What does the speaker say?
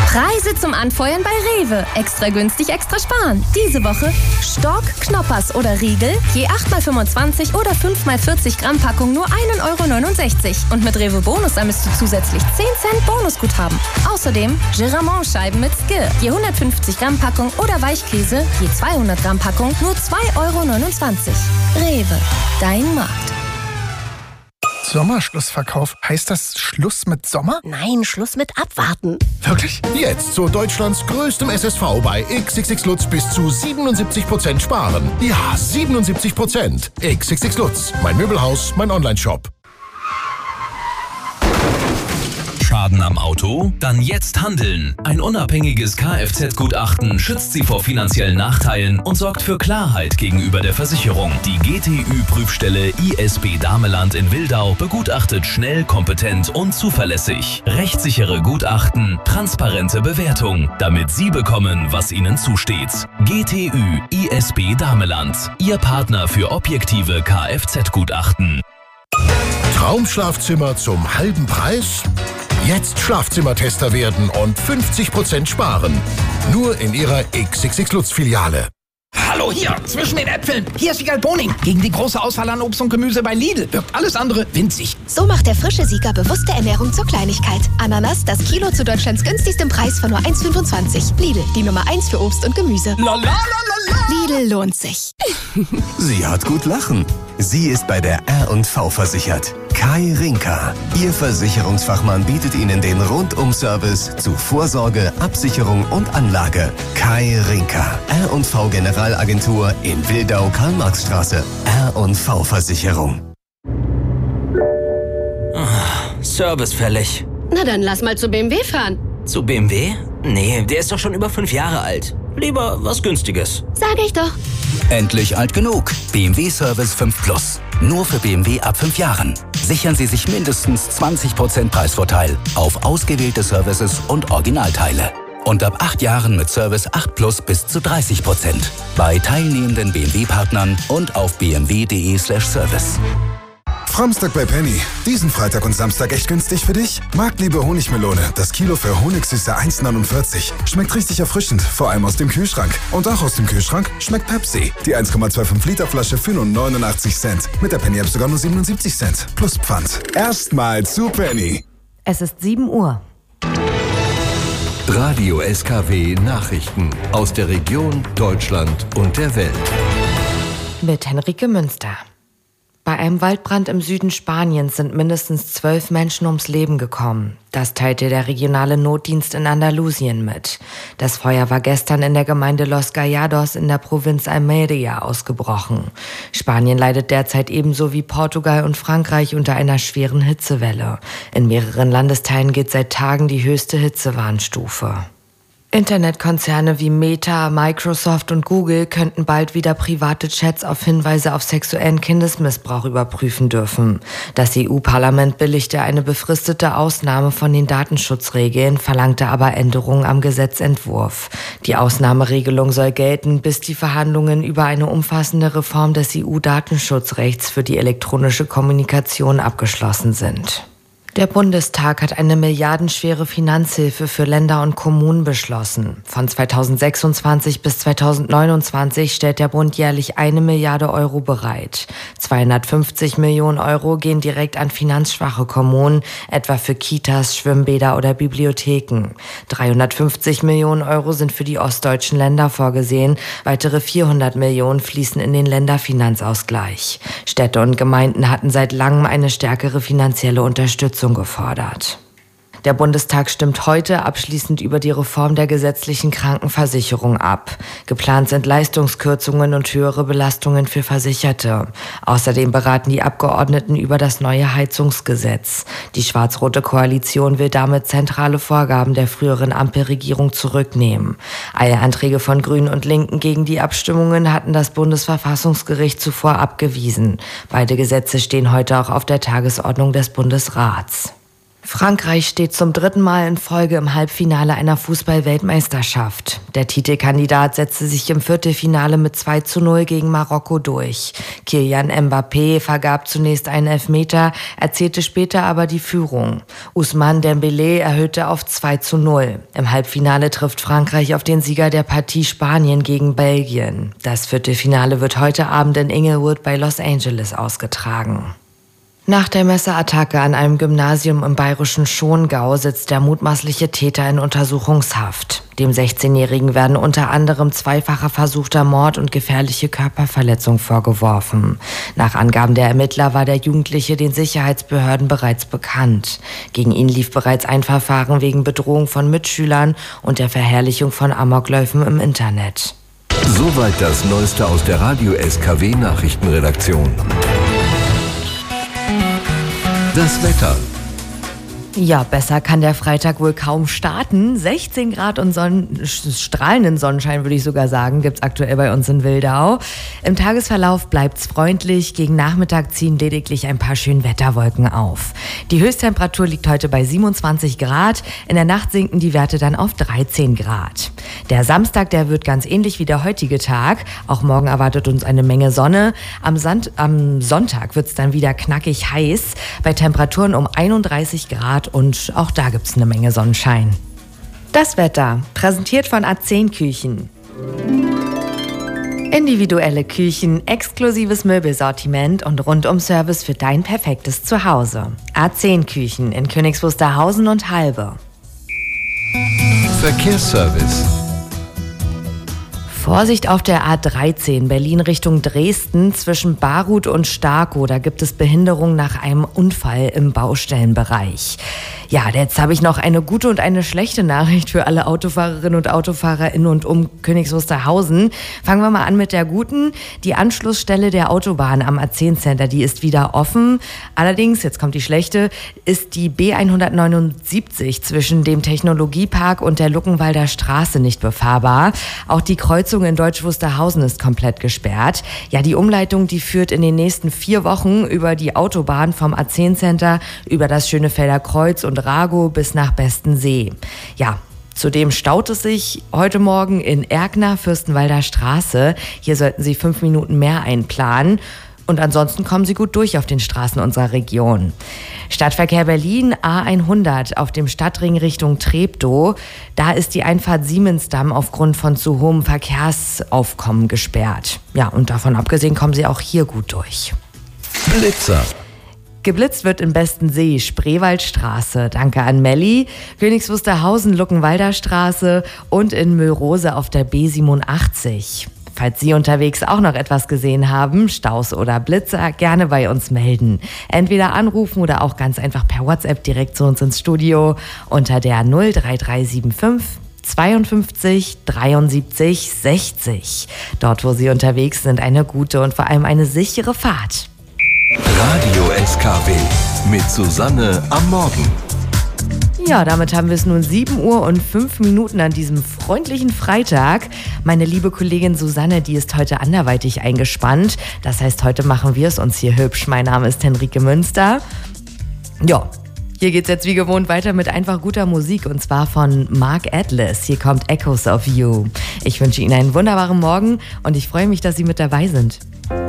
Preise zum Anfeuern bei Rewe. Extra günstig, extra sparen. Diese Woche Stork, Knoppers oder Riegel, je 8x25 oder 5x40 Gramm Packung nur 1,69 €. Und mit Rewe Bonus erhältst du zusätzlich 10 Cent Bonusguthaben. Außerdem Giramont-Scheiben mit Skir, je 150 Gramm Packung oder Weichkäse, je 200 Gramm Packung nur 2,29 €. Rewe, dein Markt. Sommerschlussverkauf. Heißt das Schluss mit Sommer? Nein, Schluss mit Abwarten. Wirklich? Jetzt zu Deutschlands größtem SSV bei XXX Lutz bis zu 77% sparen. Ja, 77%. XXX Lutz. Mein Möbelhaus, mein Onlineshop. Schaden am Auto? Dann jetzt handeln. Ein unabhängiges Kfz-Gutachten schützt Sie vor finanziellen Nachteilen und sorgt für Klarheit gegenüber der Versicherung. Die GTÜ-Prüfstelle ISB Dameland in Wildau begutachtet schnell, kompetent und zuverlässig. Rechtssichere Gutachten, transparente Bewertung, damit Sie bekommen, was Ihnen zusteht. GTÜ ISB Dameland, Ihr Partner für objektive Kfz-Gutachten. Traumschlafzimmer zum halben Preis? Jetzt Schlafzimmertester werden und 50% sparen. Nur in Ihrer XXX Lutz-Filiale. Hallo hier, zwischen den Äpfeln. Hier ist Wiegald Boning. Gegen die große Auswahl an Obst und Gemüse bei Lidl wirkt alles andere winzig. So macht der frische Sieger bewusste Ernährung zur Kleinigkeit. Ananas, das Kilo zu Deutschlands günstigstem Preis von nur 1,25 €. Lidl, die Nummer 1 für Obst und Gemüse. Lidl lohnt sich. Sie hat gut lachen. Sie ist bei der R&V versichert. Kai Rinker. Ihr Versicherungsfachmann bietet Ihnen den Rundum-Service zu Vorsorge, Absicherung und Anlage. Kai Rinker. R&V Generalagentur in Wildau, Karl-Marx-Straße. R&V Versicherung. Service fällig. Na dann lass mal zu BMW fahren. Zu BMW? Nee, der ist doch schon über 5 Jahre alt. Lieber was Günstiges. Sag ich doch. Endlich alt genug. BMW Service 5 Plus. Nur für BMW ab 5 Jahren. Sichern Sie sich mindestens 20% Preisvorteil auf ausgewählte Services und Originalteile. Und ab 8 Jahren mit Service 8 Plus bis zu 30%. Bei teilnehmenden BMW-Partnern und auf bmw.de/service. Framstag bei Penny. Diesen Freitag und Samstag echt günstig für dich? Marktliebe Honigmelone. Das Kilo für Honigsüße 1,49. Schmeckt richtig erfrischend, vor allem aus dem Kühlschrank. Und auch aus dem Kühlschrank schmeckt Pepsi. Die 1,25 Liter Flasche für nur 89 Cent. Mit der Penny-App sogar nur 77 Cent. Plus Pfand. Erstmal zu Penny. Es ist 7 Uhr. Radio SKW Nachrichten aus der Region, Deutschland und der Welt. Mit Henrike Münster. Bei einem Waldbrand im Süden Spaniens sind mindestens 12 Menschen ums Leben gekommen. Das teilte der regionale Notdienst in Andalusien mit. Das Feuer war gestern in der Gemeinde Los Gallados in der Provinz Almería ausgebrochen. Spanien leidet derzeit ebenso wie Portugal und Frankreich unter einer schweren Hitzewelle. In mehreren Landesteilen gilt seit Tagen die höchste Hitzewarnstufe. Internetkonzerne wie Meta, Microsoft und Google könnten bald wieder private Chats auf Hinweise auf sexuellen Kindesmissbrauch überprüfen dürfen. Das EU-Parlament billigte eine befristete Ausnahme von den Datenschutzregeln, verlangte aber Änderungen am Gesetzentwurf. Die Ausnahmeregelung soll gelten, bis die Verhandlungen über eine umfassende Reform des EU-Datenschutzrechts für die elektronische Kommunikation abgeschlossen sind. Der Bundestag hat eine milliardenschwere Finanzhilfe für Länder und Kommunen beschlossen. Von 2026 bis 2029 stellt der Bund jährlich 1 Milliarde Euro bereit. 250 Millionen Euro gehen direkt an finanzschwache Kommunen, etwa für Kitas, Schwimmbäder oder Bibliotheken. 350 Millionen Euro sind für die ostdeutschen Länder vorgesehen. Weitere 400 Millionen fließen in den Länderfinanzausgleich. Städte und Gemeinden hatten seit langem eine stärkere finanzielle Unterstützung gefordert. Der Bundestag stimmt heute abschließend über die Reform der gesetzlichen Krankenversicherung ab. Geplant sind Leistungskürzungen und höhere Belastungen für Versicherte. Außerdem beraten die Abgeordneten über das neue Heizungsgesetz. Die schwarz-rote Koalition will damit zentrale Vorgaben der früheren Ampelregierung zurücknehmen. Eilanträge von Grünen und Linken gegen die Abstimmungen hatten das Bundesverfassungsgericht zuvor abgewiesen. Beide Gesetze stehen heute auch auf der Tagesordnung des Bundesrats. Frankreich steht zum 3. Mal in Folge im Halbfinale einer Fußball-Weltmeisterschaft. Der Titelkandidat setzte sich im Viertelfinale mit 2:0 gegen Marokko durch. Kylian Mbappé vergab zunächst einen Elfmeter, erzielte später aber die Führung. Ousmane Dembélé erhöhte auf 2:0. Im Halbfinale trifft Frankreich auf den Sieger der Partie Spanien gegen Belgien. Das Viertelfinale wird heute Abend in Inglewood bei Los Angeles ausgetragen. Nach der Messerattacke an einem Gymnasium im bayerischen Schongau sitzt der mutmaßliche Täter in Untersuchungshaft. Dem 16-Jährigen werden unter anderem zweifacher versuchter Mord und gefährliche Körperverletzung vorgeworfen. Nach Angaben der Ermittler war der Jugendliche den Sicherheitsbehörden bereits bekannt. Gegen ihn lief bereits ein Verfahren wegen Bedrohung von Mitschülern und der Verherrlichung von Amokläufen im Internet. Soweit das Neueste aus der Radio SKW Nachrichtenredaktion. Das Wetter. Ja, besser kann der Freitag wohl kaum starten. 16 Grad und strahlenden Sonnenschein, würde ich sogar sagen, gibt's aktuell bei uns in Wildau. Im Tagesverlauf bleibt's freundlich. Gegen Nachmittag ziehen lediglich ein paar Schönwetterwolken auf. Die Höchsttemperatur liegt heute bei 27 Grad. In der Nacht sinken die Werte dann auf 13 Grad. Der Samstag, der wird ganz ähnlich wie der heutige Tag. Auch morgen erwartet uns eine Menge Sonne. Am Sonntag wird's dann wieder knackig heiß. Bei Temperaturen um 31 Grad. Und auch da gibt's eine Menge Sonnenschein. Das Wetter, präsentiert von A10 Küchen. Individuelle Küchen, exklusives Möbelsortiment und Rundum-Service für dein perfektes Zuhause. A10 Küchen in Königs Wusterhausen und Halbe. Verkehrsservice. Vorsicht auf der A13 Berlin Richtung Dresden zwischen Barut und Starkow. Da gibt es Behinderung nach einem Unfall im Baustellenbereich. Ja, jetzt habe ich noch eine gute und eine schlechte Nachricht für alle Autofahrerinnen und Autofahrer in und um Königs Wusterhausen. Fangen wir mal an mit der guten. Die Anschlussstelle der Autobahn am A10 Center, die ist wieder offen. Allerdings, jetzt kommt die schlechte, ist die B179 zwischen dem Technologiepark und der Luckenwalder Straße nicht befahrbar. Auch die Kreuzung in Deutsch Wusterhausen ist komplett gesperrt. Ja, die Umleitung, die führt in den nächsten 4 Wochen über die Autobahn vom A10 Center über das Schönefelder Kreuz und Rago bis nach Bestensee. Ja, zudem staut es sich heute Morgen in Erkner, Fürstenwalder Straße. Hier sollten Sie 5 Minuten mehr einplanen. Und ansonsten kommen Sie gut durch auf den Straßen unserer Region. Stadtverkehr Berlin, A100 auf dem Stadtring Richtung Treptow. Da ist die Einfahrt Siemensdamm aufgrund von zu hohem Verkehrsaufkommen gesperrt. Ja, und davon abgesehen kommen Sie auch hier gut durch. Blitzer. Geblitzt wird in Bestensee, Spreewaldstraße, danke an Melli, Königs Wusterhausen, Luckenwalder Straße und in Müllrose auf der B87. Falls Sie unterwegs auch noch etwas gesehen haben, Staus oder Blitzer, gerne bei uns melden. Entweder anrufen oder auch ganz einfach per WhatsApp direkt zu uns ins Studio unter der 03375 52 73 60. Dort, wo Sie unterwegs sind, eine gute und vor allem eine sichere Fahrt. Radio SKW mit Susanne am Morgen. Ja, damit haben wir es nun 7 Uhr und 5 Minuten an diesem freundlichen Freitag. Meine liebe Kollegin Susanne, die ist heute anderweitig eingespannt. Das heißt, heute machen wir es uns hier hübsch. Mein Name ist Henrike Münster. Ja, hier geht's jetzt wie gewohnt weiter mit einfach guter Musik und zwar von Mark Atlas. Hier kommt Echoes of You. Ich wünsche Ihnen einen wunderbaren Morgen und ich freue mich, dass Sie mit dabei sind.